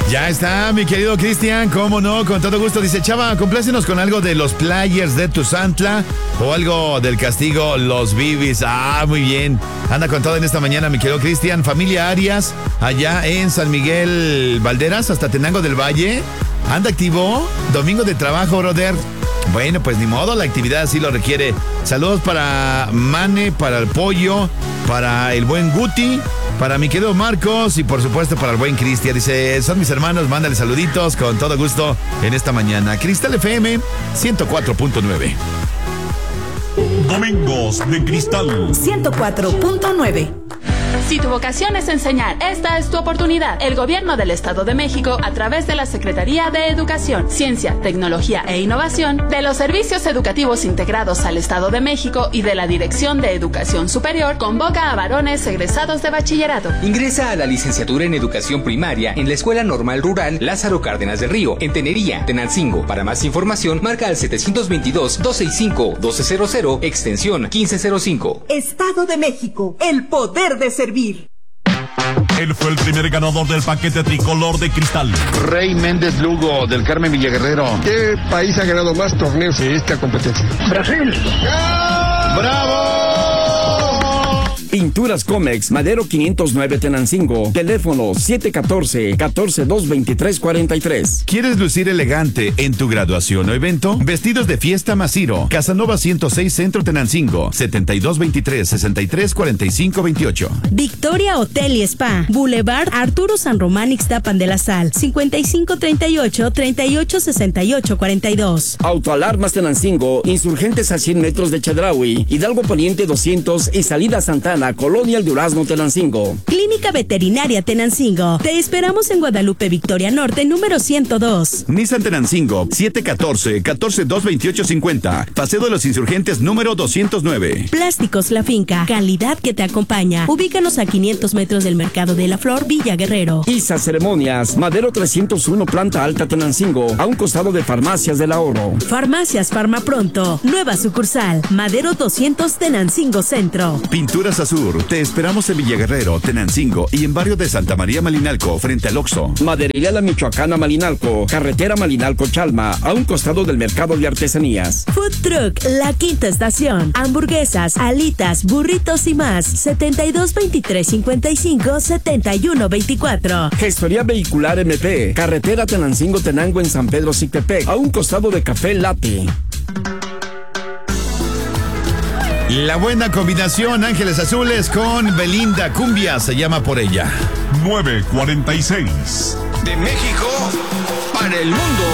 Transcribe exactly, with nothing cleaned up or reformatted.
Ya está, mi querido Cristian, cómo no, con todo gusto. Dice, Chava, complácenos con algo de los Players de Tuzantla o algo del Castigo Los Bibis. Ah, muy bien. Anda con todo en esta mañana, mi querido Cristian. Familia Arias, allá en San Miguel Valderas, hasta Tenango del Valle. Anda activo. Domingo de trabajo, brother. Bueno, pues ni modo, la actividad así lo requiere. Saludos para Mane, para el Pollo, para el buen Guti, para mi querido Marcos y por supuesto para el buen Cristian. Dice, son mis hermanos, mándale saluditos con todo gusto en esta mañana. Cristal F M ciento cuatro punto nueve. Domingos de Cristal ciento cuatro punto nueve. Si tu vocación es enseñar, esta es tu oportunidad. El Gobierno del Estado de México, a través de la Secretaría de Educación, Ciencia, Tecnología e Innovación, de los Servicios Educativos Integrados al Estado de México y de la Dirección de Educación Superior, convoca a varones egresados de bachillerato. Ingresa a la licenciatura en Educación Primaria en la Escuela Normal Rural Lázaro Cárdenas del Río, en Tenería, Tenancingo. Para más información, marca al setecientos veintidós, doscientos sesenta y cinco, doce cero cero, extensión quince cero cinco. Estado de México, el poder de servir. Él fue el primer ganador del paquete tricolor de Cristal. Rey Méndez Lugo, del Carmen Villaguerrero. ¿Qué país ha ganado más torneos en esta competencia? Brasil. ¡Bravo! Pinturas Comex, Madero quinientos nueve Tenancingo. Teléfono siete uno cuatro, uno cuatro dos, dos tres cuatro tres. ¿Quieres lucir elegante en tu graduación o evento? Vestidos de fiesta Masiro. Casanova ciento seis Centro Tenancingo. setenta y dos veintitrés, sesenta y tres cuarenta y cinco veintiocho. Victoria Hotel y Spa. Boulevard Arturo San Román Ixtapan de la Sal. cincuenta y cinco treinta y ocho, treinta y ocho sesenta y ocho cuarenta y dos. Autoalarmas Tenancingo. Insurgentes a cien metros de Chedraui. Hidalgo Poniente doscientos y Salida Santana, Colonia El Durazno, Tenancingo. Clínica Veterinaria Tenancingo. Te esperamos en Guadalupe Victoria Norte, número ciento dos. Nissan Tenancingo, siete uno cuatro, uno cuatro dos, veintiocho cincuenta. Paseo de los Insurgentes, número doscientos nueve. Plásticos La Finca. Calidad que te acompaña. Ubícanos a quinientos metros del Mercado de la Flor, Villa Guerrero. Isa Ceremonias. Madero trescientos uno, Planta Alta, Tenancingo. A un costado de Farmacias del Ahorro. Farmacias Farma Pronto. Nueva sucursal. Madero doscientos, Tenancingo Centro. Pinturas Azul. Te esperamos en Villaguerrero, Tenancingo y en barrio de Santa María Malinalco, frente al Oxxo. Maderería La Michoacana Malinalco, carretera Malinalco-Chalma, a un costado del Mercado de Artesanías. Food Truck La Quinta Estación. Hamburguesas, alitas, burritos y más. setenta y dos veintitrés cincuenta y cinco, setenta y uno veinticuatro. Gestoría Vehicular M P, carretera Tenancingo-Tenango en San Pedro Cictepec, a un costado de Café Latte. La buena combinación Ángeles Azules con Belinda Cumbia, se llama Por Ella. nueve cuarenta y seis. De México para el mundo.